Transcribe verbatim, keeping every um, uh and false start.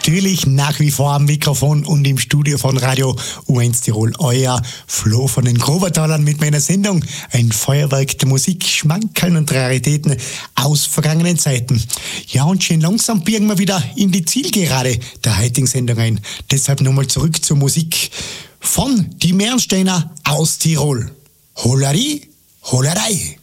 Natürlich nach wie vor am Mikrofon und im Studio von Radio U eins Tirol, euer Flo von den Grubertalern mit meiner Sendung ein Feuerwerk der Musik, Schmankerln und Raritäten aus vergangenen Zeiten. Ja, und schön langsam biegen wir wieder in die Zielgerade der heutigen Sendung ein. Deshalb nochmal zurück zur Musik von die Meerensteiner aus Tirol. Hollerie, Hollerei.